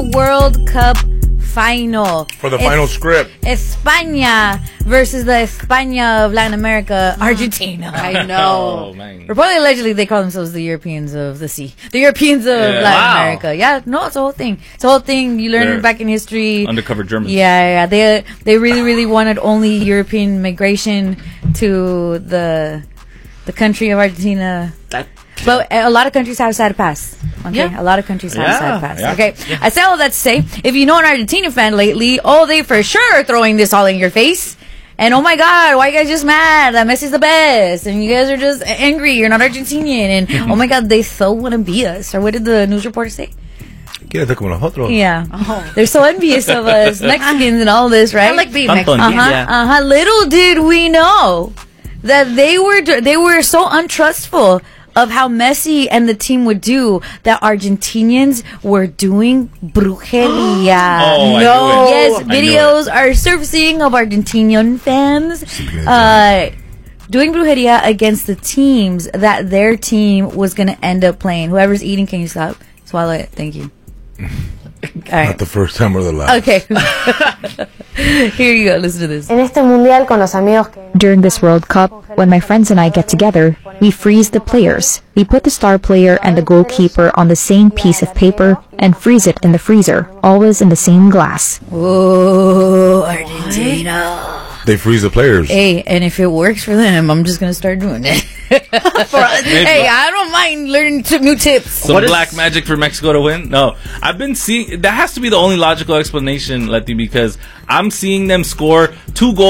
World Cup final. For the final script. España versus the España of Latin America, Argentina. I know. Oh, man. Reportedly, allegedly, they call themselves the Europeans of the sea. The Europeans of Latin America. Yeah, no, it's a whole thing. It's a whole thing. You learn it back in history. Undercover Germans. Yeah. They really, really wanted only European migration to the country of Argentina. But a lot of countries have sad past. Okay, a lot of countries have sad past. Yeah. Okay, I say all that to say, if you know an Argentina fan lately, they for sure are throwing this all in your face. And oh my God, why you guys just mad that Messi's the best? And you guys are just angry. You're not Argentinian. And oh my God, they so want to be us. Or what did the news reporter say? Quédate como nosotros. Yeah, they're so envious of us Mexicans and all this, right? I like being Mexican. Little did we know that they were so untrustful of how Messi and the team would do that Argentinians were doing brujeria. Yes, videos are surfacing of Argentinian fans doing brujeria against the teams that their team was going to end up playing. Whoever's eating, can you stop? Swallow it. Thank you. All right. Not the first time or the last. Okay. Here you go. Listen to this. During this World Cup, when my friends and I get together, we freeze the players. We put the star player and the goalkeeper on the same piece of paper and freeze it in the freezer, always in the same glass. Oh, Argentina. They freeze the players. Hey, and if it works for them, I'm just going to start doing it. Hey, I don't mind learning new tips. Some black magic for Mexico to win? No. I've been seeing... That has to be the only logical explanation, Letty, because I'm seeing them score 2 goals